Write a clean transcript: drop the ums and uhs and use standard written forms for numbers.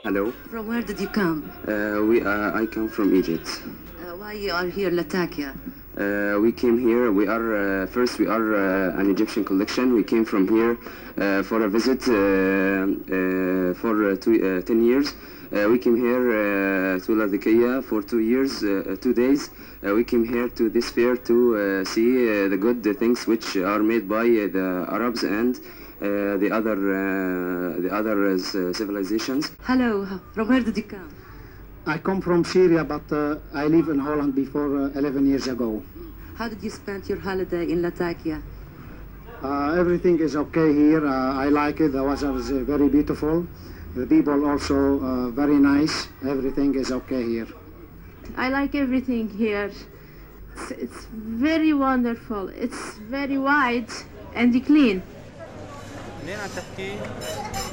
Hello. From where did you come? I come from Egypt. Why you are here, Latakia? We came here. We are first. We are an Egyptian collection. We came from here for a visit for 10 years. We came here to Latakia for 2 years, 2 days. We came here to this fair to see the good things which are made by the Arabs and the other civilizations. Hello. From where did you come? I come from Syria, but I live in Holland before 11 years ago. How did you spend your holiday in Latakia? Everything is okay here. I like it. The weather is very beautiful. The people also very nice. Everything is okay here. I like everything here. It's very wonderful. It's very wide and clean. ليه عم تحكي؟